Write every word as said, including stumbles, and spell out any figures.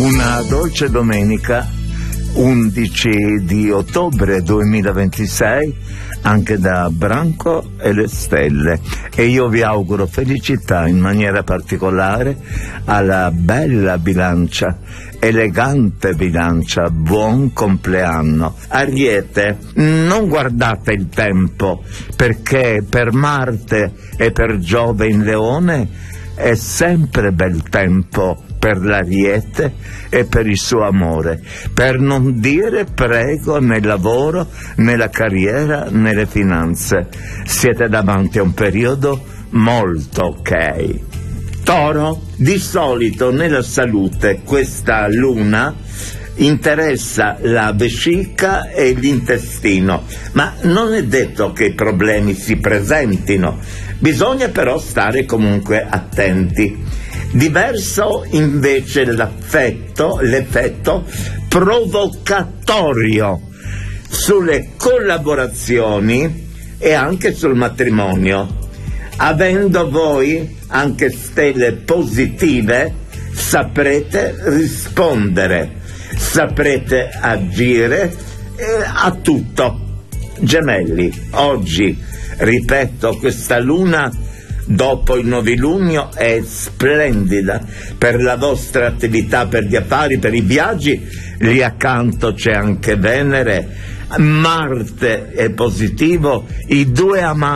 Una dolce domenica, undici di ottobre duemilaventisei, anche da Branco e le Stelle, e io vi auguro felicità in maniera particolare alla bella Bilancia, elegante Bilancia, buon compleanno. Ariete, non guardate il tempo, perché per Marte e per Giove in Leone è sempre bel tempo per l'Ariete e per il suo amore, per non dire prego nel lavoro, nella carriera, nelle finanze. Siete davanti a un periodo molto ok. Toro, di solito nella salute questa luna interessa la vescica e l'intestino, ma non è detto che i problemi si presentino, bisogna però stare comunque attenti. Diverso invece l'affetto, l'effetto provocatorio sulle collaborazioni e anche sul matrimonio. Avendo voi anche stelle positive, saprete rispondere, saprete agire eh, a tutto. Gemelli, oggi, ripeto, questa luna dopo il novilunio è splendida per la vostra attività, per gli affari, per i viaggi. Lì accanto c'è anche Venere, Marte è positivo, i due amanti